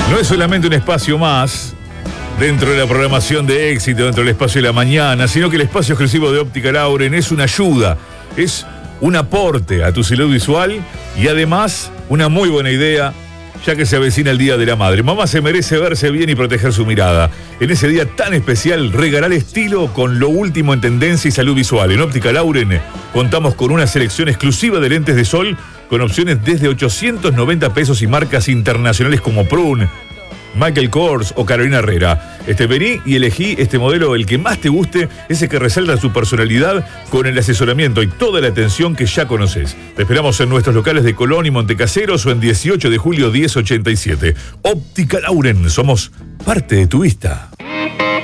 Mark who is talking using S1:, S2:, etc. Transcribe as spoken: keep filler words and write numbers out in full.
S1: No es solamente un espacio más dentro de la programación de Éxito, dentro del espacio de la mañana, sino que el espacio exclusivo de Óptica Lauren es una ayuda, es un aporte a tu salud visual y además una muy buena idea, ya que se avecina el Día de la Madre. Mamá se merece verse bien y proteger su mirada. En ese día tan especial, regalar estilo con lo último en tendencia y salud visual. En Óptica Lauren contamos con una selección exclusiva de lentes de sol con opciones desde ochocientos noventa pesos y marcas internacionales como Prune, Michael Kors o Carolina Herrera. Este, vení y elegí este modelo, el que más te guste, ese que resalta su personalidad con el asesoramiento y toda la atención que ya conoces. Te esperamos en nuestros locales de Colón y Montecaseros o en dieciocho de julio diez ochenta y siete. Óptica Lauren, somos parte de tu vista.